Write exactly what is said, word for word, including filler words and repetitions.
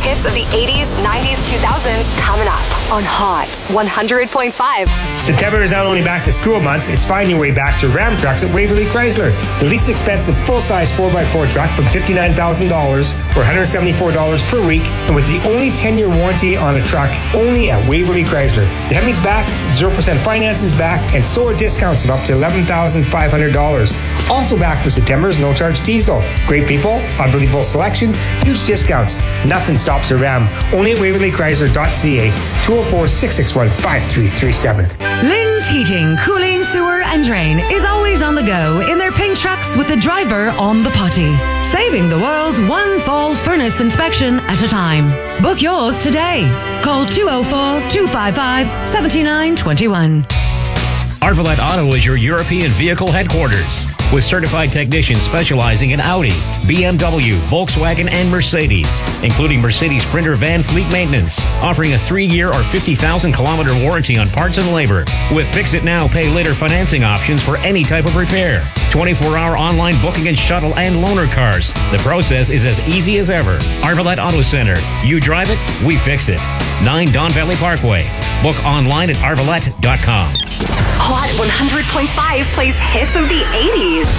hits of the eighties, nineties, two thousands coming up on Hot one hundred point five. September is not only back to school month, it's finding your way back to Ram Trucks at Waverly Chrysler. The least expensive full-size four by four truck from fifty-nine thousand dollars or one hundred seventy-four dollars per week, and with the only ten-year warranty on a truck only at Waverly Chrysler. The Hemi's back, zero percent finance is back, and so are discounts of up to eleven thousand five hundred dollars. Also back for September is no-charge diesel. Great people, unbelievable selection, huge discounts. Nothing stops a Ram. Only at waverly chrysler dot c a. two oh four, six six one, five three three seven. Lynn's Heating, Cooling, Sewer and Drain is always on the go in their pink trucks with the driver on the potty, saving the world one fall furnace inspection at a time. Book yours today. Call two oh four, two five five, seven nine two one. Arvalette Auto is your European vehicle headquarters, with certified technicians specializing in Audi, B M W, Volkswagen, and Mercedes, including Mercedes Sprinter van fleet maintenance, offering a three-year or fifty thousand kilometer warranty on parts and labor, with fix-it-now, pay-later financing options for any type of repair. twenty-four hour online booking and shuttle and loaner cars. The process is as easy as ever. Arvalette Auto Center. You drive it, we fix it. nine Don Valley Parkway. Book online at arvalette dot com. Hot one hundred point five plays hits of the eighties.